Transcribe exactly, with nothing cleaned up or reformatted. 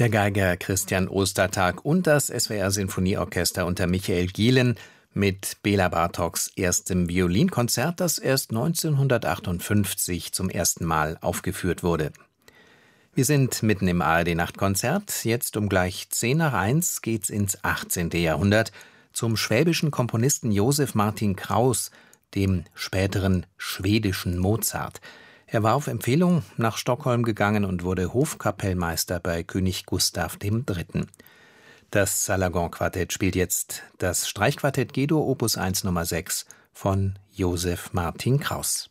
Der Geiger Christian Ostertag und das S W R-Sinfonieorchester unter Michael Gielen mit Bela Bartoks erstem Violinkonzert, das erst neunzehnhundertachtundfünfzig zum ersten Mal aufgeführt wurde. Wir sind mitten im A R D-Nachtkonzert. Jetzt um gleich zehn nach eins geht's ins achtzehnte. Jahrhundert zum schwäbischen Komponisten Josef Martin Kraus, dem späteren schwedischen Mozart. Er war auf Empfehlung nach Stockholm gegangen und wurde Hofkapellmeister bei König Gustav der Dritte. Das Salagon-Quartett spielt jetzt das Streichquartett G-Dur Opus eins Nummer sechs von Josef Martin Kraus.